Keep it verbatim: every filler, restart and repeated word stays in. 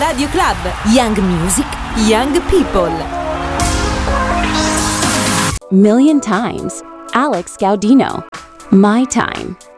Radio Club. Young music, young people. Million Times, Alex Gaudino. My Time.